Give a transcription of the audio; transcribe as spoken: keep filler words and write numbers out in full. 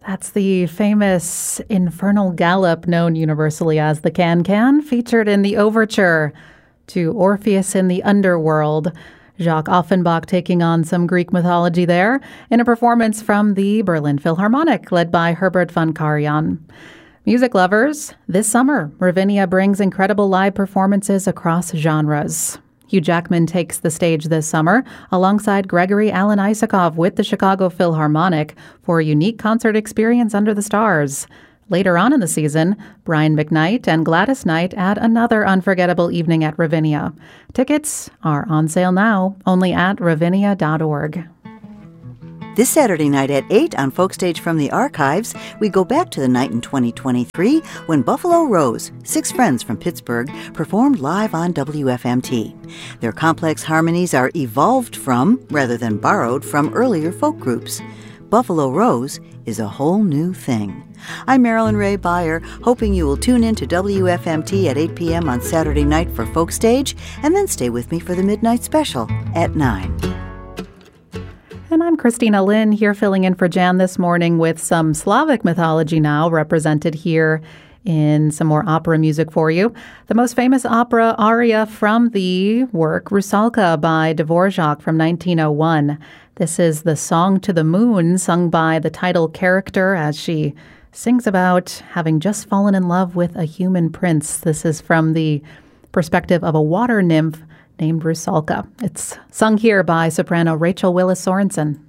That's the famous Infernal Gallop, known universally as the Can-Can, featured in the overture to Orpheus in the Underworld. Jacques Offenbach taking on some Greek mythology there in a performance from the Berlin Philharmonic, led by Herbert von Karajan. Music lovers, this summer, Ravinia brings incredible live performances across genres. Hugh Jackman takes the stage this summer alongside Gregory Alan Isakov with the Chicago Philharmonic for a unique concert experience under the stars. Later on in the season, Brian McKnight and Gladys Knight add another unforgettable evening at Ravinia. Tickets are on sale now, only at ravinia dot org. This Saturday night at eight on Folkstage from the Archives, we go back to the night in twenty twenty-three when Buffalo Rose, six friends from Pittsburgh, performed live on W F M T. Their complex harmonies are evolved from, rather than borrowed from, earlier folk groups. Buffalo Rose is a whole new thing. I'm Marilyn Ray Beyer, hoping you will tune in to W F M T at eight p.m. on Saturday night for Folkstage, and then stay with me for the Midnight Special at nine. And I'm Christina Lynn, here filling in for Jan this morning with some Slavic mythology now represented here in some more opera music for you. The most famous opera aria from the work Rusalka by Dvorak from nineteen oh one. This is the Song to the Moon, sung by the title character as she sings about having just fallen in love with a human prince. This is from the perspective of a water nymph named Rusalka. It's sung here by soprano Rachel Willis Sorensen.